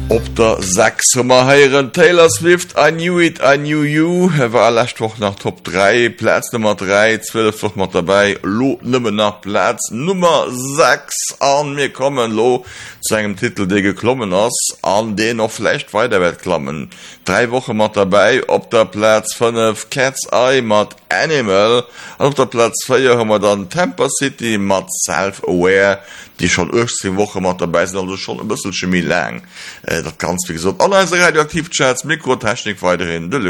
Op der 6 heieren Taylor Swift I Knew It, I Knew You war lechtwoch nach Top 3, Platz Nummer 3, 12 woch mat dabei, lo nëmme nach Platz Nummer 6 an mir kommen lo zu engem Titel de geklommen ass, an den noch flecht weiterwert klammen. 3 Wochen mat dabei, op der Platz 5 Cat's Eye mat Animal, an op der Platz 4 hammer dann Tampa City mat Self-Aware, die schon 18 Wochen mat dabei sind, also schon ein bisschen chemie lang. Das ganz wie gesagt, alle Radioaktivchats, Mikrotechnik weiterhin,